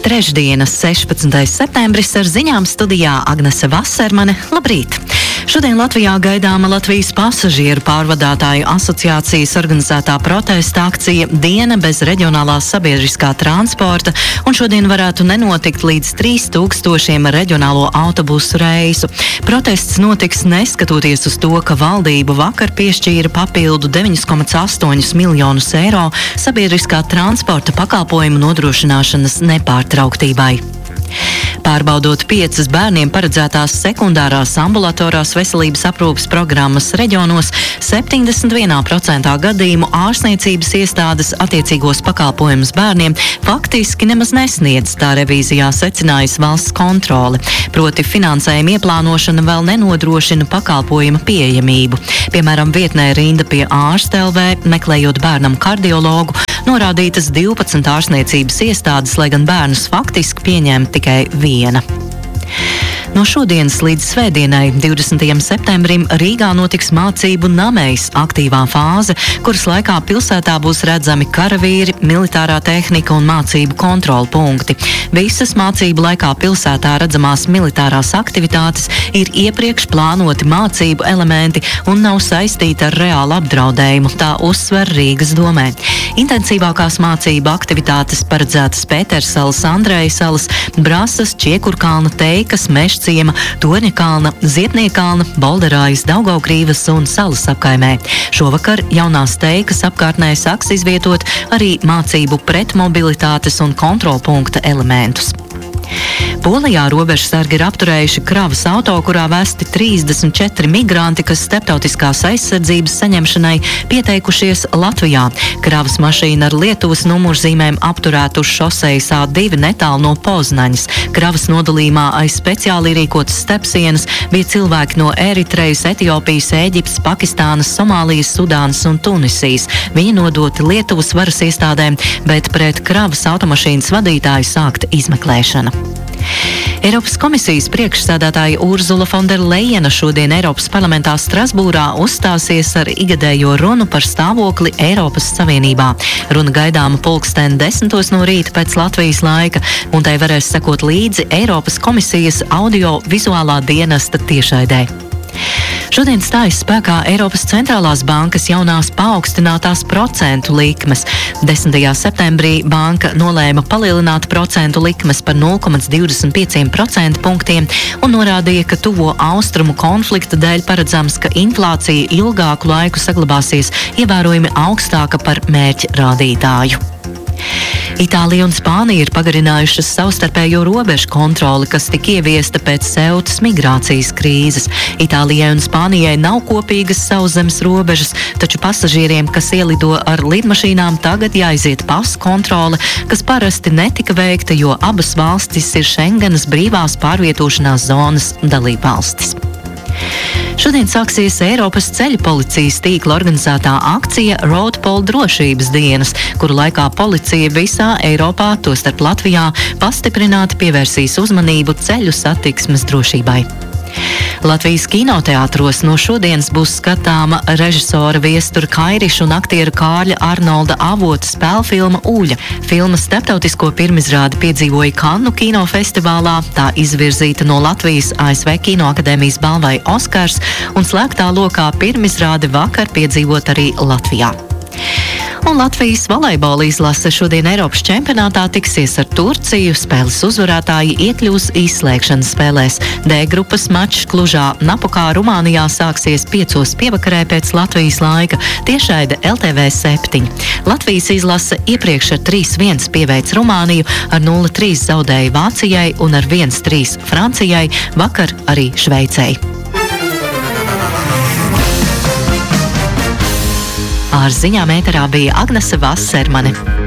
Trešdiena, 16. septembris, ar ziņām studijā Agnese Vasermane. Labrīt! Šodien Latvijā gaidāma Latvijas pasažieru pārvadātāju asociācijas organizētā protesta akcija Diena bez reģionālās sabiedriskā transporta, un šodien varētu nenotikt līdz 3000 reģionālo autobusu reisu. Protests notiks neskatoties uz to, ka valdība vakar piešķīra papildu 9,8 miljonus eiro sabiedriskā transporta pakalpojumu nodrošināšanas nepārtrauktībai. Pārbaudot 5 bērniem paredzētās sekundārās ambulatorās veselības aprūpes programmas reģionos, 71% gadījumu ārstniecības iestādes attiecīgos pakalpojumus bērniem faktiski nemaz nesniedz, tā revīzijā secinājusi valsts kontrole. Proti finansējuma ieplānošana vēl nenodrošina pakalpojuma pieejamību. Piemēram, vietnē rinda pie ārsta LV, meklējot bērnam kardiologu, norādītas 12 ārstniecības iestādes, lai gan bērnus faktiski pieņēma tikai viena. No šodienas līdz svētdienai, 20. septembrim, Rīgā notiks mācību namejas aktīvā fāze, kuras laikā pilsētā būs redzami karavīri, militārā tehnika un mācību kontrolu punkti. Visas mācību laikā pilsētā redzamās militārās aktivitātes ir iepriekš plānoti mācību elementi un nav saistīti ar reālu apdraudējumu, tā uzsver Rīgas domē. Intensīvākās mācību aktivitātes paredzētas Pētersalas, Andrejasalas, Brasas, Čiekurkalna, Teikas, Mežciema, Torņakalna, Ziepniekalna, Bolderājas, Daugavkrīvas un Salas apkaimē. Šovakar jaunās Teikas apkārtnē sāks izvietot arī mācību pretmobilitātes un kontrolpunkta elementus. Polijā robežsargi ir apturējuši kravas auto, kurā vesti 34 migranti, kas starptautiskās aizsardzības saņemšanai pieteikušies Latvijā. Kravas mašīna ar Lietuvas numurzīmēm apturēta uz šosejas A2 netālu no Poznaņas. Kravas nodalījumā aiz speciāli rīkotas stepsienas bija cilvēki no Eritrejas, Etiopijas, Ēģiptes, Pakistānas, Somālijas, Sudānas un Tunisijas. Viņi nodoti Lietuvas varas iestādēm, bet pret kravas automašīnas vadītāju sākta izmeklēšana. Eiropas komisijas priekšsēdētāja Urzula Fonderlejena šodien Eiropas parlamentā Strasbūrā uzstāsies ar igadējo runu par stāvokli Eiropas Savienībā. Runa gaidāma 10:10 no rīta pēc Latvijas laika, un tai varēs sekot līdzi Eiropas komisijas audio-vizuālā dienesta tiešraidē. Šodien stājas spēkā Eiropas centrālās bankas jaunās paaugstinātās procentu likmes. 10. septembrī banka nolēma palielināt procentu likmes par 0,25% punktiem un norādīja, ka tuvo austrumu konflikta dēļ paredzams, ka inflācija ilgāku laiku saglabāsies ievērojami augstāka par mērķa rādītāju. Itālija un Spānija ir pagarinājušas savstarpējo robežu kontroli, kas tika ieviesta pēc Ceutas migrācijas krīzes. Itālijai un Spānijai nav kopīgas sauszemes robežas, taču pasažieriem, kas ielido ar lidmašīnām, tagad jāiziet pasu kontrole, kas parasti netika veikta, jo abas valstis ir Šengenas brīvās pārvietošanās zonas dalībvalstis. Šodien sāksies Eiropas ceļu policijas tīkla organizētā akcija Roadpol drošības dienas, kuru laikā policija visā Eiropā, tostarp Latvijā, pastiprināti pievērsīs uzmanību ceļu satiksmes drošībai. Latvijas kinoteātros no šodienas būs skatāma režisora Viestura Kairiša un aktiera Kārļa Arnolda Avota spēlfilma Uļa. Filma starptautisko pirmizrādi piedzīvoja Kannu kinofestivālā, tā izvirzīta no Latvijas ASV Kinoakadēmijas balvai Oskars, un slēgtā lokā pirmizrāde vakar piedzīvot arī Latvijā. Un Latvijas volejbola izlase šodien Eiropas čempionātā tiksies ar Turciju. Spēles uzvarētāji iekļūs izslēgšanas spēlēs. D grupas mačs Klužā Napukā Rumānijā sāksies 5:00 pievakarē pēc Latvijas laika. Tiešraide LTV 7. Latvijas izlase iepriekš ar 3-1 pieveic Rumāniju, ar 0-3 zaudēja Vācijai un ar 1-3 Francijai, vakar arī Šveicei. Ar ziņām ēterā bija Agnese Vasermane.